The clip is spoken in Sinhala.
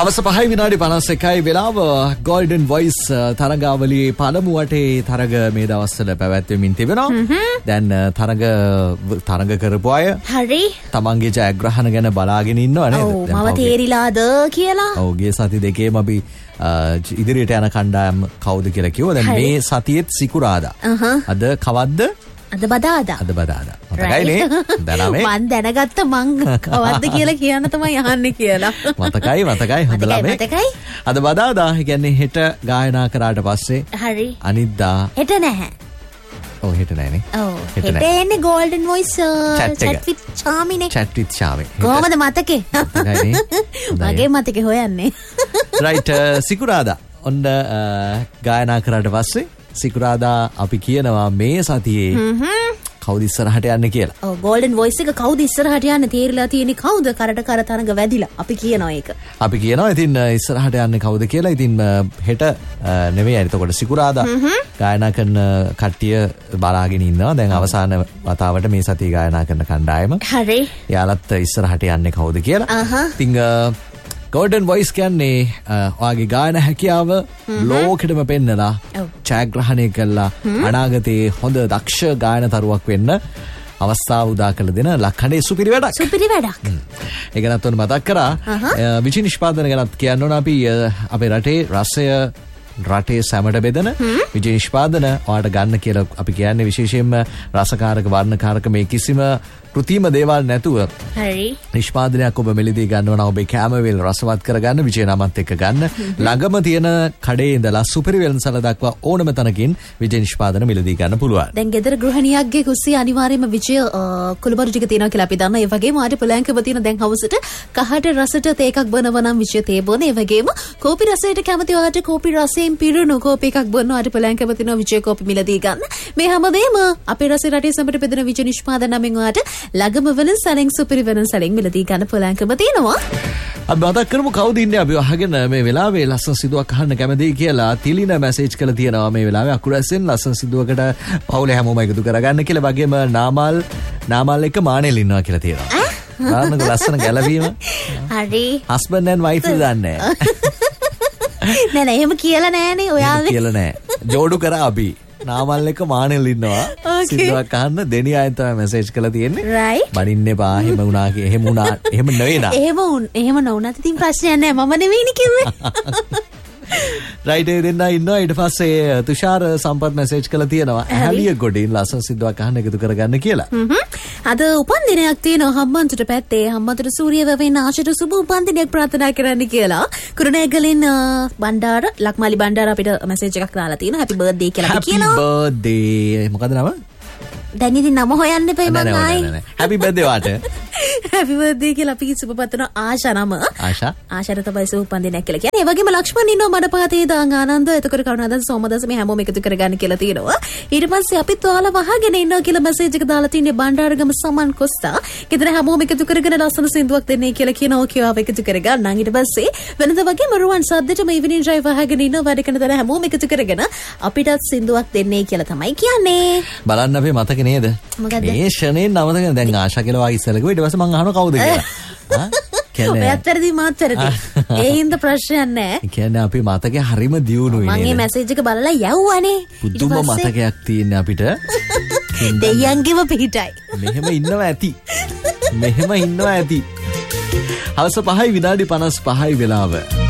අවස 5 විනාඩි 51යි වෙලාව Golden Voice තරඟාවලියේ පළමු වටේ තරඟ මේ දවස්වල පැවැත්වෙමින් තිබෙනවා. දැන් තරඟ කරපු අය හරි තමන්ගේ ජයග්‍රහණ ගැන බලාගෙන ඉන්නව නේද? ඔව් මම තේරිලාද කියලා. ඔව් ගිය සති දෙකේම අපි ඉදිරියට යන කණ්ඩායම කවුද කියලා කිව්වා. දැන් මේ සතියේත් සිකුරාදා. අද කවද්ද? අද බදාදා. මතකයිනේ? මං දැනගත්ත මං කවද්ද කියලා කියන්න තමයි අහන්නේ කියලා. මතකයි හොඳ ළමයි. අද බදාදා කියන්නේ හෙට ගායනා කරාට පස්සේ. හරි. අනිද්දා. හෙට නැහැ. ඔව් හෙට නැහැනේ. ඔව් හෙට එන්නේ Golden Voice chat with Chami නේ. chat with Chami. කොහමද මතකේ? මගේ මතකේ හොයන්නේ. right සිකුරාදා. ඔන්න ගායනා කරාට පස්සේ සිකුරාදා අපි කියනවා මේ සතියේ කවුද ඉස්සරහට යන්නේ කියලා. ඔව් Golden Voice එක කවුද ඉස්සරහට යන්නේ තේරිලා තියෙන්නේ කවුද කරට කර තරඟ වැදිලා. අපි කියනවා ඒක. අපි කියනවා ඉතින් ඉස්සරහට යන්නේ කවුද කියලා. ඉතින් හෙට නෙවෙයි එතකොට සිකුරාදා ගායනා කරන කට්ටිය බලාගෙන ඉන්නවා. දැන් අවසාන වතාවට මේ සතිය ගායනා කරන කණ්ඩායම. හරි. යාලත් ඉස්සරහට යන්නේ කවුද කියලා. ඉතින් Golden Voice කියන්නේ ඔයාගේ ගායන හැකියාව ලෝකෙටම පෙන්නලා ඡායාග්‍රහණය කළා අනාගතයේ හොඳ දක්ෂ ගායනතරුවක් වෙන්න අවස්ථාව උදා කළ දෙන ලක්හඬේ සුපිරි වැඩක්. ඒක ගැනත් ඔන්න මතක් කරා. විචි නිෂ්පාදන ගැනත් කියන්න ඕන අපි අපේ රටේ සැමට බෙදන විජය නිෂ්පාදන ඔයාට ගන්න කියලා අපි කියන්නේ විශේෂයෙන්ම රසකාරක වර්ණකාරක මේ කිසිම කෘතිම දේවල් නැතුව හරි නිෂ්පාදනයක් ඔබ මෙලිදී ගන්නවා නම් ඔබේ කැමවේල් රසවත් කරගන්න විජය නමත් එක්ක ගන්න ළඟම තියෙන කඩේ ඉඳලා සුපිරි වෙළඳසැල දක්වා ඕනම තැනකින් විජය නිෂ්පාදන මෙලිදී ගන්න පුළුවන්. දැන් ගෙදර ගෘහණියක්ගේ කුස්සිය අනිවාර්යයෙන්ම විජය කුළුබරු ටික තියෙනවා කියලා අපි දන්නවා. ඒ වගේම ආට පොලෑන්කව තියෙන දැන් හවසට කහට රසට තේ එකක් බොනවා නම් විජය තේ බොන. ඒ වගේම කෝපි රසයට කැමති ඔයාට කෝපි රසයෙන් පිරුණු කෝපි එකක් බොනවා. ආට පොලෑන්කව තියෙන විජය කෝපි මිලදී ගන්න. මේ හැමදේම අපේ රසේ රටේ සම්පත බෙදෙන විජය නිෂ්පාදන නමින් ඔයාට ළඟම වෙළඳසැලෙන් සුපිරි වෙළඳසැලෙන් මිලදී ගන්න පොලෑන්කව තියෙනවා. අපි මතක් කරමු කවුද ඉන්නේ අපි අහගෙන මේ වෙලාවේ ලස්සන සිදුවක් අහන්න කැමතියි කියලා තිලින මැසේජ් කරලා තියෙනවා. මේ වෙලාවේ අකුරැස්සෙන් ලස්සන සිදුවකට පවුලේ හැමෝම එකතු කරගන්න කියලා. වගේම නාමල් එක මානෙල් ඉන්නවා කියලා තියෙනවා. බලන්නකො ලස්සන ගැලවීම. හරි. husband and wife දන්නේ නෑ එහෙම කියලා නෑනේ ඔයාලා. කියලා නෑ. ජෝඩු කරා අපි. නාමල් එක මානෙල් ඉන්නවා. සිදුවක් අහන්න දෙණිය අයන් තමයි මැසේජ් කරලා තියෙන්නේ. right. බනින්න එපා. එහෙම වුණා එහෙම නෙවෙයි නා. එහෙම නොවුනත් ඉතින් ප්‍රශ්නයක් නෑ. මම නෙවෙයිනේ කිව්වේ. රයිට් ඒ දෙන්නා ඉන්නවා. ඊට පස්සේ තුෂාර සම්පත් මැසේජ් කරලා තියෙනවා. ඇහැලිය ගොඩින් ලස්සන සිදුවක් අහන්න එකතු කරගන්න කියලා. අද උපන්දිනයක් තියෙනවා හම්බන්තොට පැත්තේ. හම්බන්තොට සූර්ය වැවෙන ආශිත සුබ උපන්දිනයක් ප්‍රාර්ථනා කරන්න කියලා. කුරුණෑගලින් බණ්ඩාර ලක්මාලි බණ්ඩාර අපිට මැසේජ් එකක් දාලා තියෙනවා. හැපි බර්ත්ඩේ කියලා අපි කියනවා. හැපි බර්ත්ඩේ. මොකද නම? දැන් ඉතින් නම හොයන්න එපා මං ආයි. හැපි බර්ත්ඩේ වාට. හැපි බර්ත්ඩේ කියලා අපි සුබපතන ආශා නම. ආශාට තමයි සුබ උපන්දිනයක් කියලා කියන්නේ. ඒ වගේම ලක්ෂ්මන් ඉන්නවා මඩපාතේ දාන් ආනන්ද. එතකොට කරුණාදාස සෝමදාස මේ හැමෝම එකතු කරගන්න කියලා තියෙනවා. ඊට පස්සේ අපිත් ඔයාලා වහගෙන ඉන්නවා කියලා මැසේජ් එක දාලා තින්නේ බණ්ඩාරගම සමන් කොස්තා. ගෙදර හැමෝම එකතු කරගෙන ලස්සන සින්දුවක් දෙන්නේ කියලා කියනවා. කියව එකතු කරගන්න. ඊට පස්සේ වෙනද වගේම රුවන් සද්දට මේ ඉවිනින් ඩ්‍රයිව් වහගෙන ඉන්නවා. වැඩ කරන දර හැමෝම එකතු කරගෙන අපිටත් සින්දුවක් දෙන්නේ කියලා තමයි කියන්නේ. බලන්න අපි මතක නේද? මේ ෂනේ නමතක දැන් ආශා කියලා වාගේ ඉස්සලක ඊට පස්සේ මං අහනවා කවුද කියලා. ඔයත් වැරදි මාත් වැරදි. ඒ හින්දා ප්‍රශ්නයක් නැහැ. කියන්නේ අපි මතකේ හරිම දියුණුයි නේද? මම මේ මැසේජ් එක බලලා යවුවානේ. පුදුම මතකයක් තියෙන අපිට. දෙයයන්ගේම පිටයි. මෙහෙම ඉන්නවා ඇති. හවස 5 විනාඩි 55 වෙලාව.